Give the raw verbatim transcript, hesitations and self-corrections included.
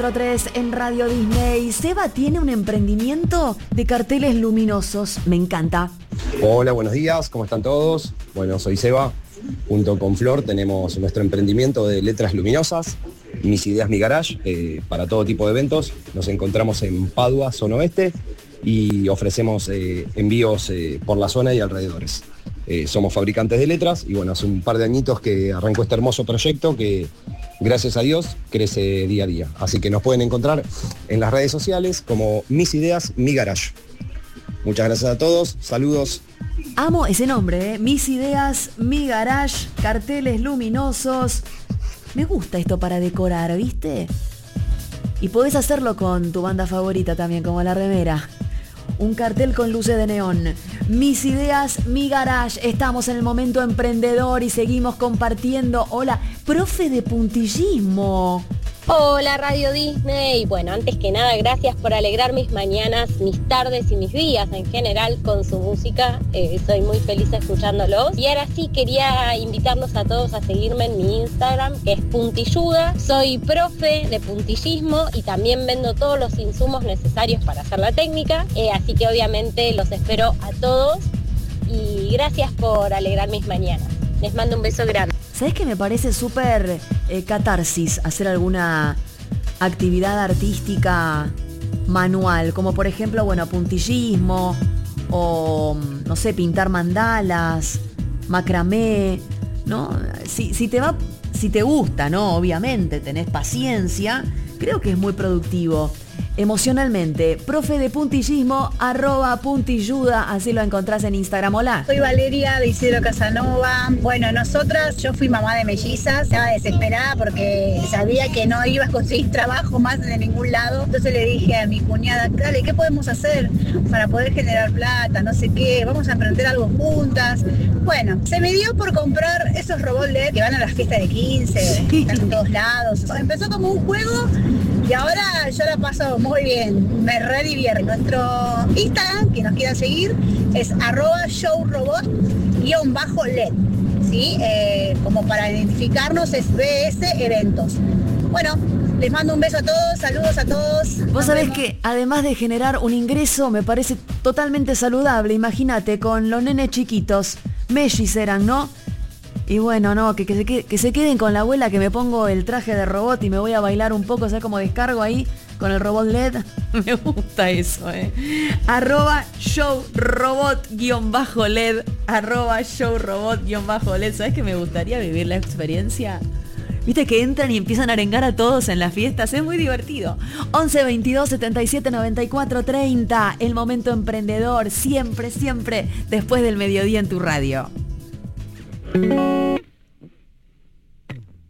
tres en Radio Disney. Seba tiene un emprendimiento de carteles luminosos. Me encanta. Hola, buenos días. ¿Cómo están todos? Bueno, soy Seba. Junto con Flor tenemos nuestro emprendimiento de letras luminosas, Mis Ideas, Mi Garage, eh, para todo tipo de eventos. Nos encontramos en Padua, zona oeste, y ofrecemos eh, envíos eh, por la zona y alrededores. Eh, somos fabricantes de letras y bueno, hace un par de añitos que arrancó este hermoso proyecto que, gracias a Dios, crece día a día. Así que nos pueden encontrar en las redes sociales como Mis Ideas, Mi Garage. Muchas gracias a todos, saludos. Amo ese nombre, ¿eh? Mis Ideas, Mi Garage, carteles luminosos. Me gusta esto para decorar, ¿viste? Y podés hacerlo con tu banda favorita también, como la remera. Un cartel con luces de neón. Mis Ideas, Mi Garage. Estamos en el momento emprendedor y seguimos compartiendo. Hola, profe de puntillismo. Hola Radio Disney. Bueno, antes que nada, gracias por alegrar mis mañanas, mis tardes y mis días en general con su música. Eh, soy muy feliz escuchándolos. Y ahora sí quería invitarlos a todos a seguirme en mi Instagram, que es puntilluda. Soy profe de puntillismo y también vendo todos los insumos necesarios para hacer la técnica. Eh, así que obviamente los espero a todos y gracias por alegrar mis mañanas. Les mando un beso grande. ¿Sabés que me parece súper eh, catarsis hacer alguna actividad artística manual? Como por ejemplo, bueno, puntillismo o, no sé, pintar mandalas, macramé, ¿no? Si, si te va, si te gusta, ¿no? Obviamente, tenés paciencia, creo que es muy productivo. Emocionalmente, profe de puntillismo, arroba puntilluda, así lo encontrás en Instagram. Hola. Soy Valeria de Isidro Casanova. Bueno, nosotras, yo fui mamá de mellizas, estaba desesperada porque sabía que no iba a conseguir trabajo más de ningún lado. Entonces le dije a mi cuñada, dale, ¿qué podemos hacer para poder generar plata? No sé qué, vamos a emprender algo juntas. Bueno, se me dio por comprar esos robots L E D que van a las fiestas de quince, sí. Están en todos lados. Empezó como un juego y ahora yo la paso muy bien, me re divierte. Nuestro Instagram, que nos quieran seguir, es arroba showrobot guión bajo L E D, ¿sí? Eh, como para identificarnos es B S Eventos. Bueno, les mando un beso a todos, saludos a todos. Vos sabés que además de generar un ingreso, me parece totalmente saludable. Imagínate, con los nenes chiquitos, mellis eran, ¿no? Y bueno, no, que, que, se quede, que se queden con la abuela, que me pongo el traje de robot y me voy a bailar un poco, ¿sabes? Como descargo ahí con el robot L E D. Me gusta eso, ¿eh? Arroba showrobot guión bajo L E D. Arroba showrobot guión bajo L E D. ¿Sabes que me gustaría vivir la experiencia? Viste que entran y empiezan a arengar a todos en las fiestas. Es muy divertido. once veintidós setenta y siete noventa y cuatro treinta. El momento emprendedor. Siempre, siempre después del mediodía en tu radio.